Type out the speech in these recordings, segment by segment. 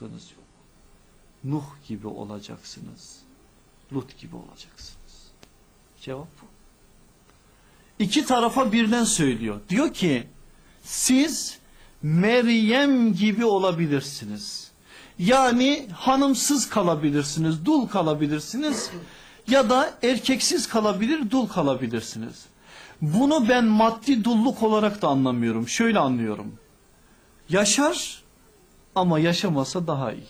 hakkınız yok. Nuh gibi olacaksınız. Lut gibi olacaksınız. Cevap bu. İki tarafa birden söylüyor. Diyor ki siz Meryem gibi olabilirsiniz. Yani hanımsız kalabilirsiniz, dul kalabilirsiniz ya da erkeksiz kalabilir, dul kalabilirsiniz. Bunu ben maddi dulluk olarak da anlamıyorum. Şöyle anlıyorum. Yaşar ama yaşamasa daha iyi.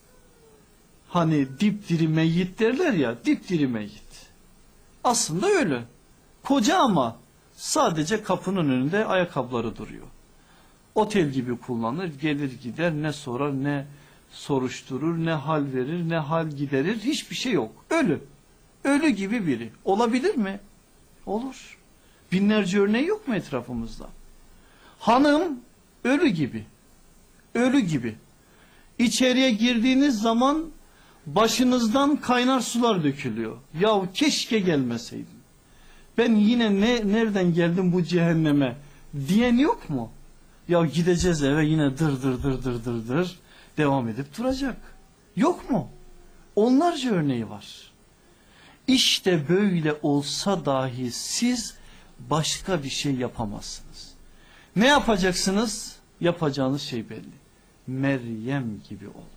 Hani dipdiri meyyit derler ya, dipdiri meyyit. Aslında öyle. Koca ama sadece kapının önünde ayakkabıları duruyor. Otel gibi kullanır, gelir gider, ne sorar, ne soruşturur, ne hal verir, ne hal giderir, hiçbir şey yok. Ölü. Ölü gibi biri. Olabilir mi? Olur. Binlerce örneği yok mu etrafımızda? Hanım ölü gibi. Ölü gibi. İçeriye girdiğiniz zaman başınızdan kaynar sular dökülüyor. Yahu keşke gelmeseydim. Ben yine nereden geldim bu cehenneme diyen yok mu? Ya gideceğiz eve yine dır devam edip duracak. Yok mu? Onlarca örneği var. İşte böyle olsa dahi siz başka bir şey yapamazsınız. Ne yapacaksınız? Yapacağınız şey belli. Meryem gibi olmak.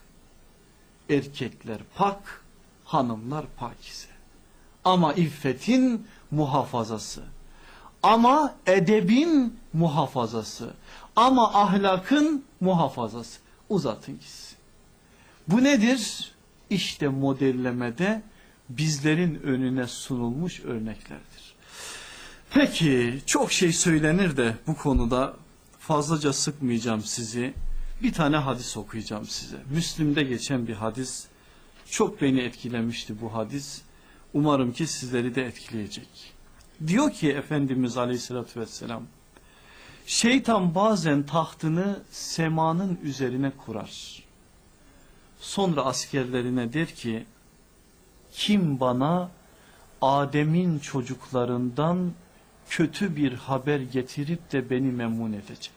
Erkekler pak, hanımlar pakize. Ama iffetin muhafazası. Ama edebin muhafazası. Ama ahlakın muhafazası. Uzatın gitsin. Bu nedir? İşte modellemede bizlerin önüne sunulmuş örneklerdir. Peki çok şey söylenir de bu konuda fazlaca sıkmayacağım sizi. Bir tane hadis okuyacağım size. Müslim'de geçen bir hadis. Çok beni etkilemişti bu hadis. Umarım ki sizleri de etkileyecek. Diyor ki Efendimiz Aleyhisselatü Vesselam, şeytan bazen tahtını semanın üzerine kurar. Sonra askerlerine der ki, kim bana Adem'in çocuklarından kötü bir haber getirip de beni memnun edecek?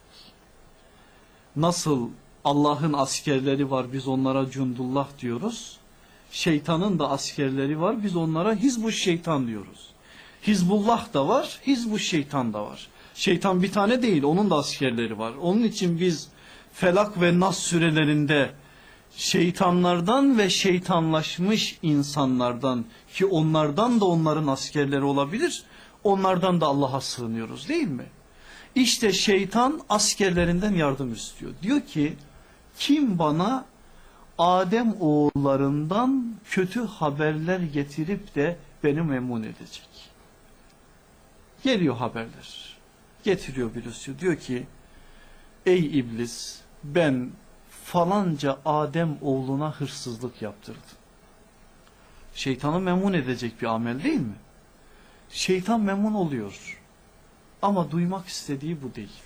Nasıl Allah'ın askerleri var, biz onlara cundullah diyoruz. Şeytanın da askerleri var, biz onlara Hizbuş Şeytan diyoruz. Hizbullah da var, Hizbuş Şeytan da var. Şeytan bir tane değil, onun da askerleri var. Onun için biz Felak ve Nas sürelerinde şeytanlardan ve şeytanlaşmış insanlardan, ki onlardan da onların askerleri olabilir, onlardan da Allah'a sığınıyoruz, değil mi? İşte şeytan askerlerinden yardım istiyor. Diyor ki, kim bana Adem oğullarından kötü haberler getirip de beni memnun edecek? Geliyor haberler. Getiriyor birisi. Diyor ki, ey iblis, ben falanca Adem oğluna hırsızlık yaptırdım. Şeytanı memnun edecek bir amel değil mi? Şeytan memnun oluyor. Ama duymak istediği bu değil.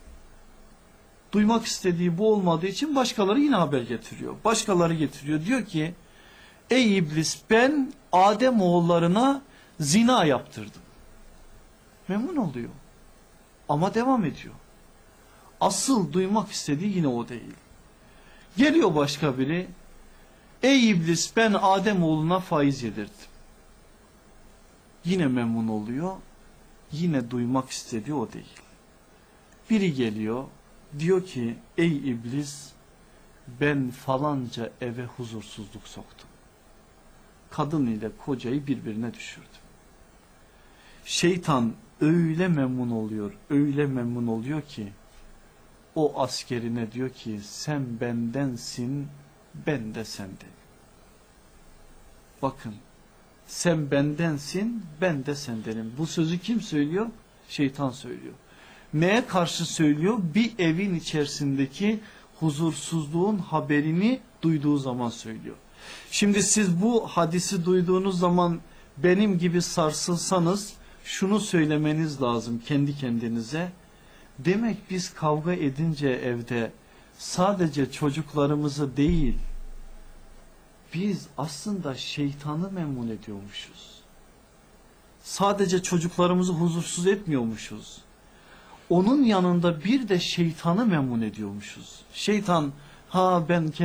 Duymak istediği bu olmadığı için başkaları yine haber getiriyor. Başkaları getiriyor. Diyor ki, ey iblis, ben Adem oğullarına zina yaptırdım. Memnun oluyor. Ama devam ediyor. Asıl duymak istediği yine o değil. Geliyor başka biri, ey iblis, ben Adem oğluna faiz yedirdim. Yine memnun oluyor. Yine duymak istediği o değil. Biri geliyor, diyor ki, ey iblis, ben falanca eve huzursuzluk soktum. Kadın ile kocayı birbirine düşürdüm. Şeytan öyle memnun oluyor, öyle memnun oluyor ki, o askerine diyor ki, sen bendensin, ben de senden. Bakın, sen bendensin, ben de sendenim. Bu sözü kim söylüyor? Şeytan söylüyor. Neye karşı söylüyor? Bir evin içerisindeki huzursuzluğun haberini duyduğu zaman söylüyor. Şimdi siz bu hadisi duyduğunuz zaman benim gibi sarsılsanız şunu söylemeniz lazım kendi kendinize. Demek biz kavga edince evde sadece çocuklarımızı değil, biz aslında şeytanı memnun ediyormuşuz. Sadece çocuklarımızı huzursuz etmiyormuşuz. Onun yanında bir de şeytanı memnun ediyormuşuz. Şeytan, ha ben